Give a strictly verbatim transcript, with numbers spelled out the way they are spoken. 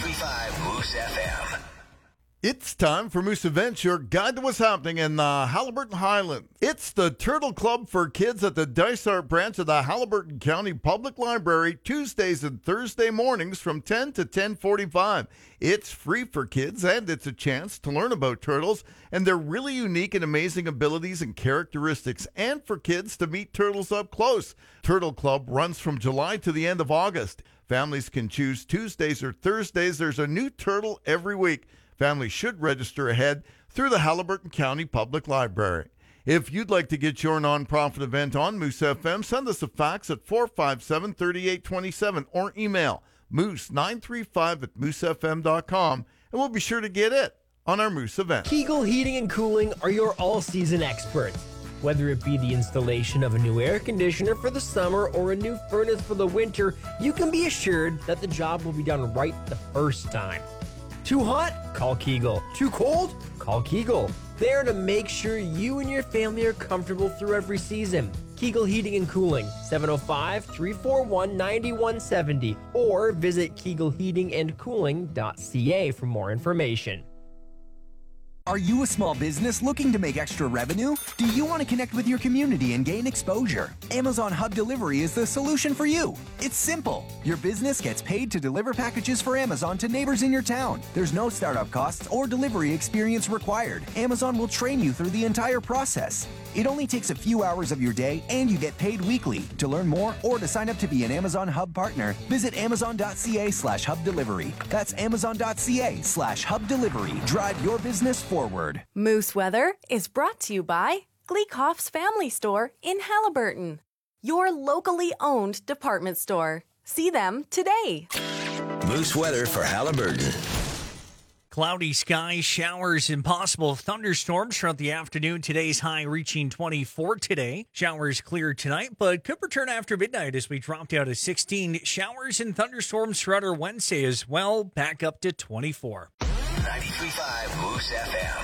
ninety-three point five Moose F M. It's time for Moose Events, your guide to what's happening in the Haliburton Highlands. It's the Turtle Club for Kids at the Dysart branch of the Haliburton County Public Library, Tuesdays and Thursday mornings from ten to ten forty-five. It's free for kids, and it's a chance to learn about turtles and their really unique and amazing abilities and characteristics, and for kids to meet turtles up close. Turtle Club runs from July to the end of August. Families can choose Tuesdays or Thursdays. There's a new turtle every week. Families should register ahead through the Haliburton County Public Library. If you'd like to get your nonprofit event on Moose F M, send us a fax at four five seven, three eight two seven or email moose nine three five at moose f m dot com, and we'll be sure to get it on our Moose event. Kegel Heating and Cooling are your all-season experts. Whether it be the installation of a new air conditioner for the summer or a new furnace for the winter, you can be assured that the job will be done right the first time. Too hot? Call Kegel. Too cold? Call Kegel. There to make sure you and your family are comfortable through every season. Kegel Heating and Cooling, seven oh five, three four one, nine one seven oh, or visit kegel heating and cooling dot c a for more information. Are you a small business looking to make extra revenue? Do you want to connect with your community and gain exposure? Amazon Hub Delivery is the solution for you. It's simple. Your business gets paid to deliver packages for Amazon to neighbors in your town. There's no startup costs or delivery experience required. Amazon will train you through the entire process. It only takes a few hours of your day, and you get paid weekly. To learn more or to sign up to be an Amazon Hub partner, visit amazon.ca slash hub delivery. That's amazon.ca slash hub delivery. Drive your business forward. Moose Weather is brought to you by Gleekoff's Family Store in Haliburton, your locally owned department store. See them today. Moose weather for Haliburton. Cloudy skies, showers, and possible thunderstorms throughout the afternoon. Today's high reaching twenty-four today. Showers clear tonight, but could return after midnight as we drop down to sixteen. Showers and thunderstorms throughout our Wednesday as well, back up to twenty-four. ninety-three point five Moose F M.